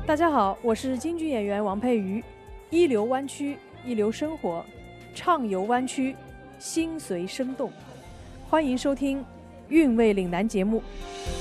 大家好，我是京剧演员王佩瑜，一流湾区，一流生活，畅游湾区，心随生动，欢迎收听《韵味岭南》节目。